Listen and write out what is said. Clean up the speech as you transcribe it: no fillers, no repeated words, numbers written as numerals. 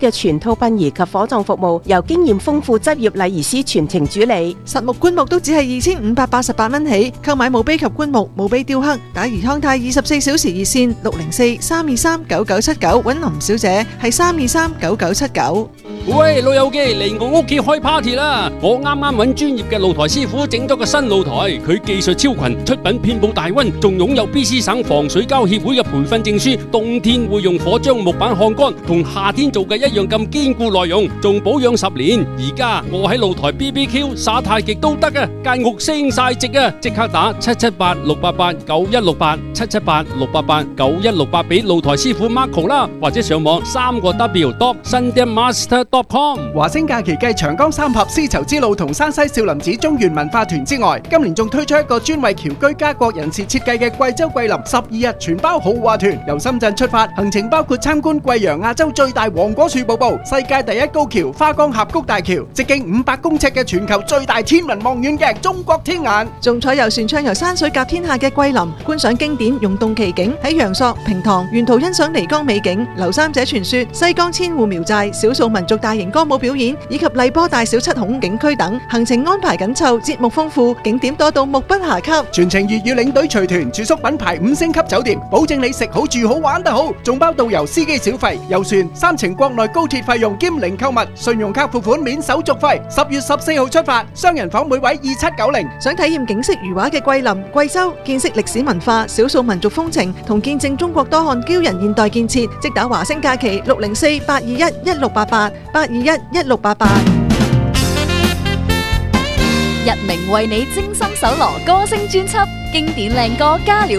嘅全套殯儀及火葬服務，由經驗豐富執業禮儀師全程主理。 實木棺木都只係2588蚊起，購買墓碑及棺木、墓碑雕刻，打怡康泰24小時熱線604-323-9979，揾林小姐係323-9979。 喂，老友記，嚟我屋企開 party 啦！我啱啱揾專業嘅露台師傅整咗個新露台，佢技術超群，出品遍佈大溫，仲擁有 BC 省防水膠協會嘅培訓證書，冬天會用火將木板烘乾，同夏天做嘅一樣咁堅固耐用，仲保養10年。而家我喺露台 BBQ 耍太極都得啊，間屋升晒值啊！即刻打778-688-9168，778-688-9168俾露台師傅 Marco 啦，或者上網3W.Sunday Master.com。 華星假期繼長江三峽絲綢之路同山西少林寺中原文化團之外，今年仲推出一個專為僑居家國人士設計嘅貴州桂林12日全包豪華團，由深圳出發，行程包括參觀貴陽亞洲最大黃果樹瀑布、世界第一高橋花崗峽谷大橋、直徑500公尺嘅全球最大天文望遠鏡中國天眼， 仲坐遊船暢遊山水甲天下嘅桂林，觀賞經典溶洞奇景，喺陽朔、平塘沿途欣賞漓江美景，劉三姐傳說、西江千戶苗寨、少數民族大型歌舞表演，以及荔波大小七孔景區等，行程安排緊湊，節目豐富，景點多到目不暇給。 全程粵語領隊隨團，住宿品牌5星級酒店，保證你食好住好玩得好，仲包導遊司機小費，遊船3程國內高鐵費用兼零購物，信用卡付款免手續費。10月14號出發，雙人房每位2790。 想體驗景色如畫嘅桂林、貴州，見識歷史文化、少數民族風情，同見證中國多項驕人現代建設，即打華星假期604-821-1688，821-1688。 日明為你精心搜羅歌聲專輯，經典靚歌加料